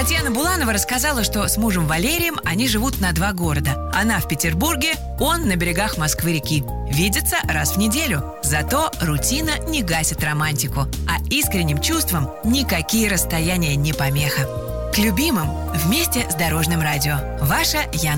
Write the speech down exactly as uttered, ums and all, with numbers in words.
Татьяна Буланова рассказала, что с мужем Валерием они живут на два города. Она в Петербурге, он на берегах Москвы-реки. Видятся раз в неделю. Зато рутина не гасит романтику. А искренним чувствам никакие расстояния не помеха. К любимым вместе с Дорожным радио. Ваша Яна